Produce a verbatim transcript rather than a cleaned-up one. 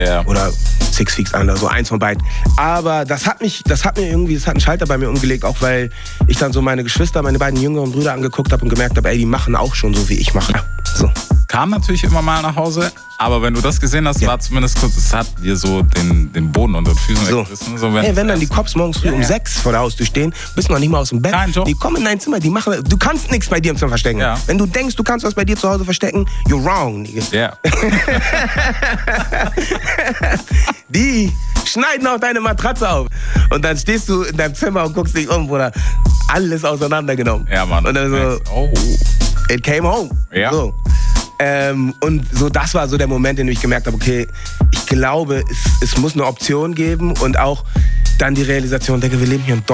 Ja. Oder Six Feet Under, so eins von beiden. Aber das hat mich, das hat mir irgendwie, das hat einen Schalter bei mir umgelegt, auch weil ich dann so meine Geschwister, meine beiden jüngeren Brüder angeguckt habe und gemerkt habe, ey, die machen auch schon so, wie ich mache. So. Kam natürlich immer mal nach Hause, aber wenn du das gesehen hast, Ja. war zumindest kurz, es hat dir so den, den Boden unter den Füßen So. weggerissen. So, wenn Ey, wenn dann die Cops morgens früh Ja, um ja. sechs vor der Haustür stehen, bist noch nicht mal aus dem Bett. Kein Job. Die kommen in dein Zimmer, die machen, du kannst nichts bei dir im Zimmer verstecken. Ja. Wenn du denkst, du kannst was bei dir zu Hause verstecken, you're wrong, nigga. Ja. Die schneiden auch deine Matratze auf. Und dann stehst du in deinem Zimmer und guckst dich um, Bruder. Alles auseinandergenommen. Ja, Mann. Und dann so, Oh. it came home. Ja. So. Ähm, und so, das war so der Moment, in dem ich gemerkt habe, okay, ich glaube, es, es muss eine Option geben und auch dann die Realisation, denke, wir leben hier in Deutschland.